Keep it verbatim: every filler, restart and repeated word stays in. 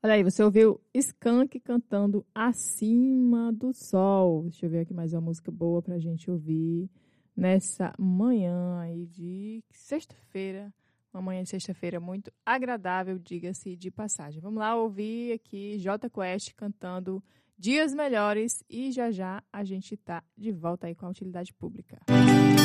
Olha aí, você ouviu Skank cantando Acima do Sol. Deixa eu ver aqui mais uma música boa pra gente ouvir nessa manhã aí de sexta-feira. Uma manhã de sexta-feira muito agradável, diga-se de passagem. Vamos lá ouvir aqui Jota Quest cantando Dias Melhores e já já a gente tá de volta aí com a utilidade pública.